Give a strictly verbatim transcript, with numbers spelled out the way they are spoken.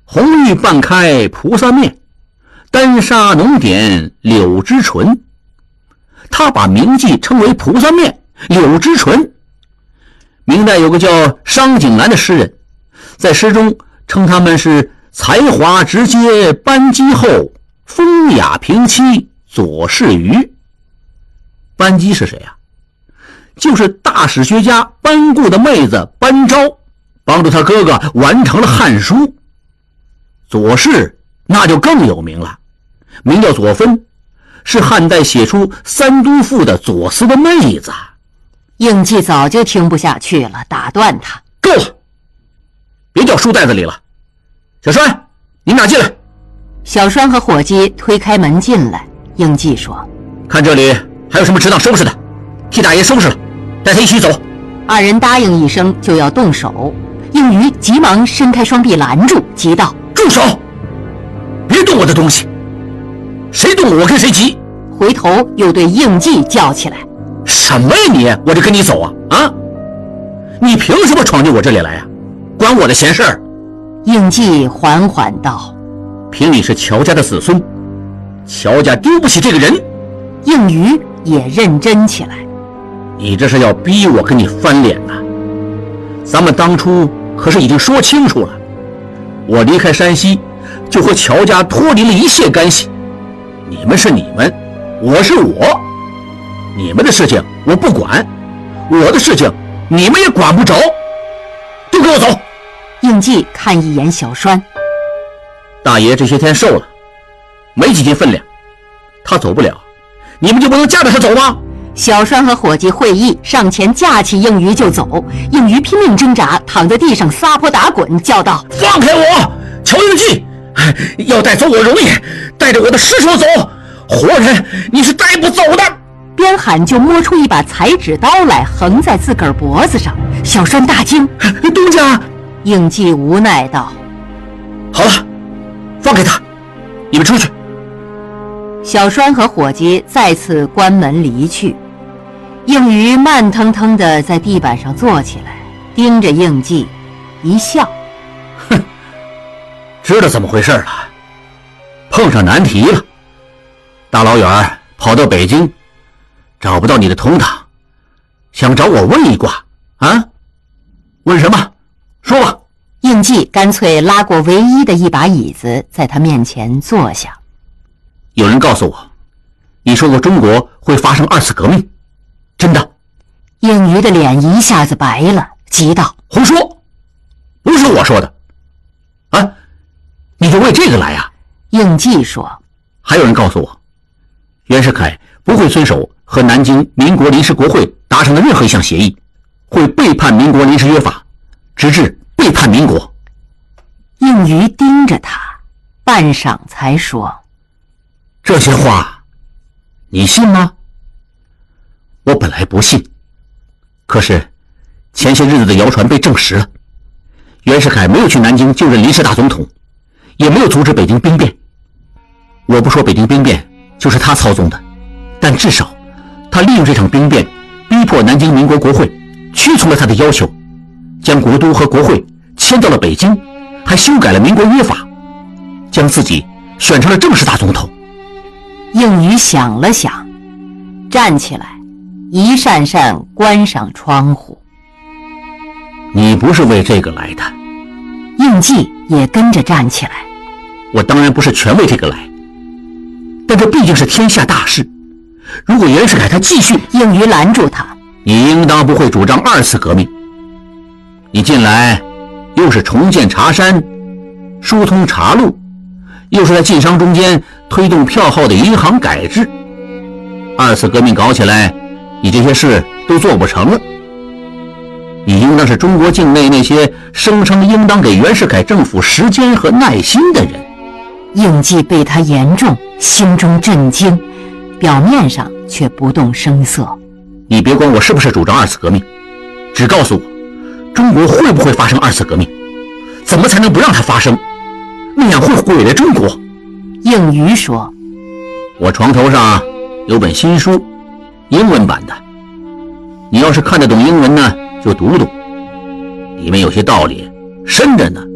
红玉半开菩萨面，丹砂浓点柳枝唇。他把名妓称为菩萨面、柳枝唇。明代有个叫商景兰的诗人，在诗中称他们是才华直接班机后，风雅平妻左氏瑜。班机是谁啊？就是大史学家班固的妹子班昭，帮助他哥哥完成了《汉书》。左氏那就更有名了，名叫左芬，是汉代写出《三都赋》的左思的妹子。 应季早就听不下去了，打断他： 够了，别掉书袋子里了。小栓，你们俩进来。 小栓和伙计推开门进来。应季说： 看这里还有什么值当收拾的，替大爷收拾了，带他一起走。 二人答应一声就要动手，应瑜急忙伸开双臂拦住，急道： 住手！别动我的东西，谁动我跟谁急。 回头又对应季叫起来： 什么呀你，我就跟你走啊啊！你凭什么闯进我这里来啊？管我的闲事儿。 应季缓缓道： 凭你是乔家的子孙，乔家丢不起这个人。 应瑜也认真起来： 你这是要逼我跟你翻脸呐？咱们当初可是已经说清楚了，我离开山西就和乔家脱离了一切干系。你们是你们，我是我，你们的事情我不管，我的事情你们也管不着，都给我走。 应季看一眼小栓： 大爷这些天瘦了，没几斤分量，他走不了，你们就不能架着他走吗？ 小栓和伙计会意，上前架起应瑜就走。应瑜拼命挣扎，躺在地上撒泼打滚，叫道： 放开我！乔应季，要带走我容易，带着我的尸首走，活人你是带不走的。 边喊就摸出一把裁纸刀来，横在自个儿脖子上。小栓大惊： 东家！ 应季无奈道： 好了，放开他，你们出去。 小栓和伙计再次关门离去。应瑜慢腾腾地在地板上坐起来，盯着应季一笑： 哼，知道怎么回事了，碰上难题了。大老远跑到北京，找不到你的同党，想找我问一卦啊？问什么？说吧。 应季干脆拉过唯一的一把椅子，在他面前坐下。 有人告诉我，你说过中国会发生二次革命，真的？ 应瑜的脸一下子白了，急道： 胡说，不是我说的啊！你就为这个来啊？ 应季说： 还有人告诉我，袁世凯不会遵守和南京民国临时国会达成的任何一项协议，会背叛民国临时约法，直至背叛民国。 应瑜盯着他，半晌才说： 这些话你信吗？我本来不信，可是前些日子的谣传被证实了。袁世凯没有去南京就任临时大总统，也没有阻止北京兵变。我不说北京兵变就是他操纵的，但至少他利用这场兵变逼迫南京民国国会屈从了他的要求，将国都和国会迁到了北京，还修改了民国约法，将自己选成了正式大总统。 应瑜想了想，站起来一扇扇关上窗户。 你不是为这个来的。 应季也跟着站起来。 我当然不是全为这个来，但这毕竟是天下大事，如果袁世凯他继续…… 应瑜拦住他： 你应当不会主张二次革命。你进来又是重建茶山，疏通茶路，又是在晋商中间推动票号的银行改制，二次革命搞起来，你这些事都做不成了。你应当是中国境内那些声称应当给袁世凯政府时间和耐心的人。 应季被他言中，心中震惊，表面上却不动声色。 你别管我是不是主张二次革命，只告诉我中国会不会发生二次革命，怎么才能不让它发生，那样会毁了中国。 应瑜说： 我床头上有本新书，英文版的，你要是看得懂英文呢，就读读，里面有些道理深着呢。